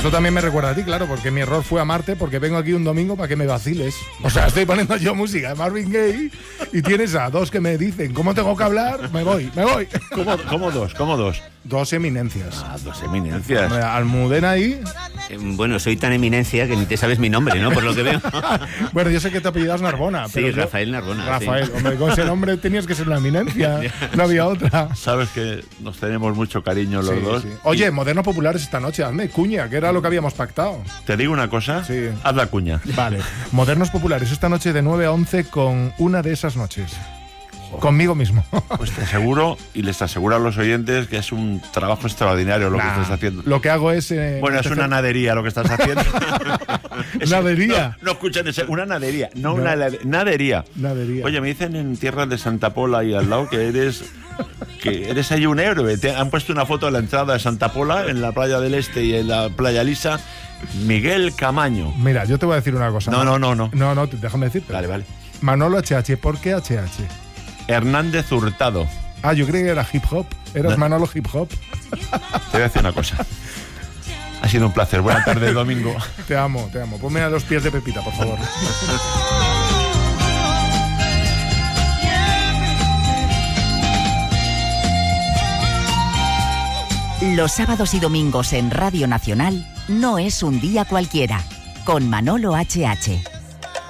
Esto también me recuerda a ti, claro, porque mi error fue amarte, porque vengo aquí un domingo para que me vaciles. O sea, estoy poniendo yo música de Marvin Gaye y tienes a dos que me dicen cómo tengo que hablar, me voy. ¿Cómo dos? Dos eminencias. Dos eminencias. Hombre, Almudena ahí. Bueno, soy tan eminencia que ni te sabes mi nombre, ¿no? Por lo que veo. Bueno, yo sé que te apellidas Narbona. Sí, Rafael Narbona. Rafael, sí. Hombre, con ese nombre tenías que ser una eminencia. No había otra. Sabes que nos tenemos mucho cariño los dos. Sí. Oye, Modernos Populares esta noche, hazme cuña, que era lo que habíamos pactado. ¿Te digo una cosa? Sí. Haz la cuña. Vale. Modernos Populares esta noche de 9 a 11 con una de esas noches. Conmigo mismo. Pues te aseguro y les aseguro a los oyentes que es un trabajo extraordinario lo que estás haciendo. Lo que hago es... Bueno, es una nadería lo que estás haciendo. ¿Nadería? No escuchan eso. Una nadería, no una nadería. Nadería. Oye, me dicen en tierras de Santa Pola y al lado que eres ahí un héroe. Te han puesto una foto de la entrada de Santa Pola en la playa del Este y en la playa Lisa. Miguel Camaño. Mira, yo te voy a decir una cosa. No. No, déjame decirte. Vale. Manolo HH, ¿por qué HH? Hernández Hurtado. Ah, yo creí que era hip hop. ¿Eras No. Manolo hip hop? Te voy a decir una cosa. Ha sido un placer. Buena tarde, domingo. Te amo. Ponme a los pies de Pepita, por favor. Los sábados y domingos en Radio Nacional no es un día cualquiera, con Manolo HH.